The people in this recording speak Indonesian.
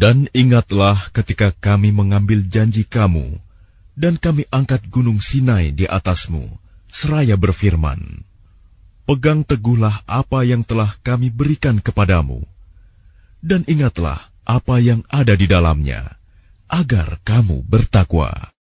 Dan ingatlah ketika kami mengambil janji kamu, dan kami angkat gunung Sinai di atasmu, seraya berfirman, pegang teguhlah apa yang telah kami berikan kepadamu, dan ingatlah apa yang ada di dalamnya, agar kamu bertakwa.